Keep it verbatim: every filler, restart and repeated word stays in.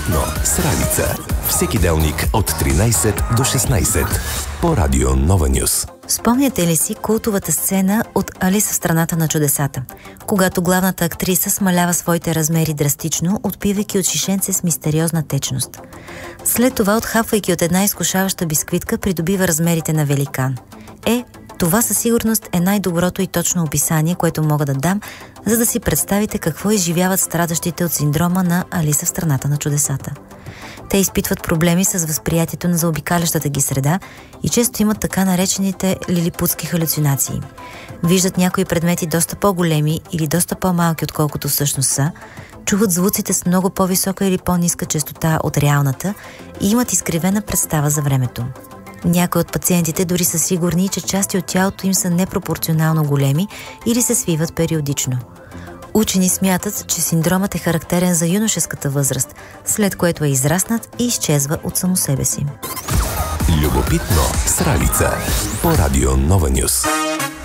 Любопитно с Ралица. Всеки делник от тринайсет до шестнайсет по Радио Нова Нюс. Спомняте ли си култовата сцена от Алиса в страната на чудесата, когато главната актриса смалява своите размери драстично, отпивайки от шишенце с мистериозна течност? След това, отхапвайки от една изкушаваща бисквитка, придобива размерите на великан. Е, това със сигурност е най-доброто и точно описание, което мога да дам, за да си представите какво изживяват страдащите от синдрома на Алиса в страната на чудесата. Те изпитват проблеми с възприятието на заобикалящата ги среда и често имат така наречените лилипутски халюцинации. Виждат някои предмети доста по-големи или доста по-малки, отколкото всъщност са, чуват звуците с много по-висока или по-ниска честота от реалната и имат изкривена представа за времето. Някои от пациентите дори са сигурни, че части от тялото им са непропорционално големи или се свиват периодично. Учени смятат, че синдромът е характерен за юношеската възраст, след което е израснат и изчезва от само себе си. Любопитно с Ралица по Радио Нова Нюс.